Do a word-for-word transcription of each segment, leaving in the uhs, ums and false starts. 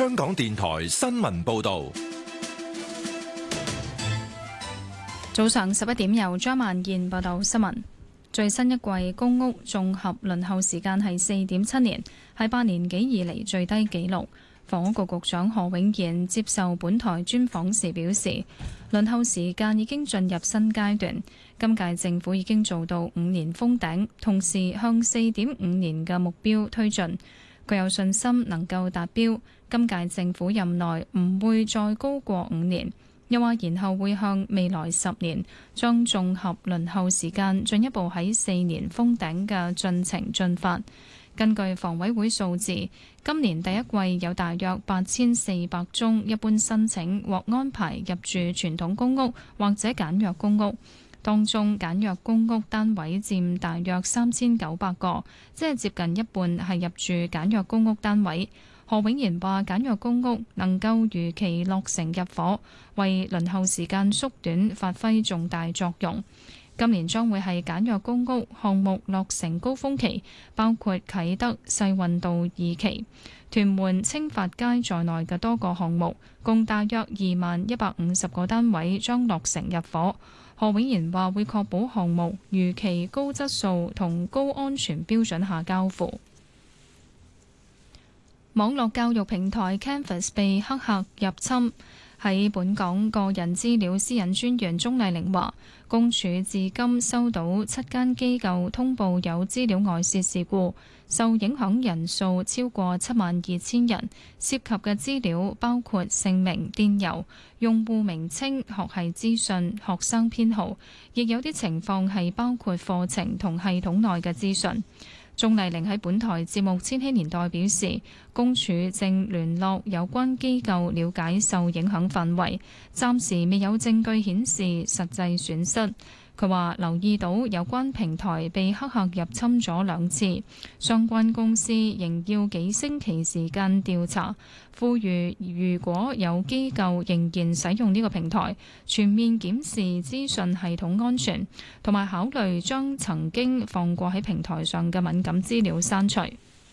香港電台新聞報道。 早上十一點，由張萬燕報道新聞。最新一季公屋綜合輪候時間係四點七年，係八年幾以嚟最低紀錄。房屋局局長何永賢接受本台專訪時表示，輪候時間已經進入新階段，今屆政府已經做到五年封頂，同時向四點五年嘅目標推進。佢有信心能夠達標，今屆政府任內唔會再高過五年。又話然後會向未來十年將綜合輪候時間進一步喺四年封頂嘅進程進發。根據房委會數字，今年第一季有大約八千四百宗一般申請獲安排入住傳統公屋或者簡約公屋，當中簡約公屋單位佔大約三千九百個，即係接近一半係入住簡約公屋單位。何永賢話：簡約公屋能夠如期落成入伙，為輪候時間縮短發揮重大作用。今年將會係簡約公屋項目落成高峰期，包括啟德世運道二期、屯門青發街在內嘅多個項目，共大約二萬一百五十個單位將落成入伙。何永賢話會確保項目如期高質素同高安全標準下交付。網絡教育平台 Canvas 被黑客入侵。喺本港個人資料私隱專員鍾麗玲話，公署至今收到七間機構通報有資料外泄事故，受影響人數超過七萬二千人，涉及嘅資料包括姓名、電郵、用戶名稱、學系資訊、學生編號，亦有啲情況係包括課程同系統內嘅資訊。鍾麗玲喺本台節目《千禧年代》表示，公署正聯絡有關機構了解受影響範圍，暫時未有證據顯示實際損失。佢話留意到有關平台被黑客入侵咗兩次，相關公司仍要幾星期時間調查，呼籲如果有機構仍然使用呢個平台，全面檢視資訊系統安全，同埋考慮將曾經放過喺平台上嘅敏感資料刪除。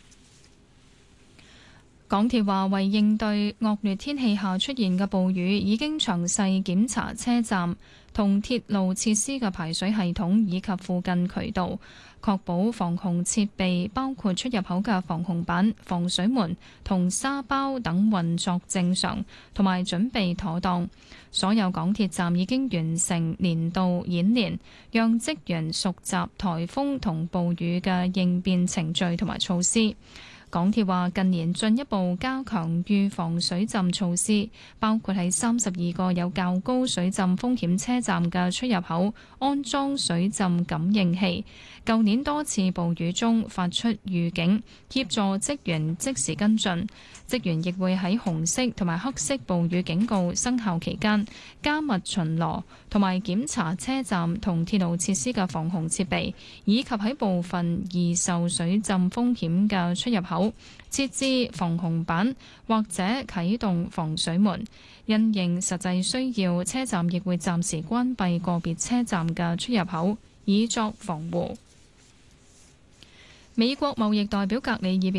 港鐵話為應對惡劣天氣下出現嘅暴雨，已經詳細檢查車站同鐵路設施嘅排水系統以及附近渠道，確保防洪設備包括出入口嘅防洪板、防水門同沙包等運作正常，同埋準備妥當。所有港鐵站已經完成年度演練，讓職員熟習颱風同暴雨嘅應變程序同埋措施。港鐵話近年進一步加強預防水浸措施，包括喺三十二個有較高水浸風險車站嘅出入口安裝水浸感應器。舊年多次暴雨中發出預警，協助職員即時跟進。職員亦會喺紅色同埋黑色暴雨警告生效期間加密巡邏同埋檢查車站同鐵路設施嘅防洪設備，以及喺部分易受水浸風險嘅出入口設置防洪板或者啟動防水門。因應實際需要，車站亦會暫時關閉個別車站嘅出入口，以作防護。美國貿易代表格里爾表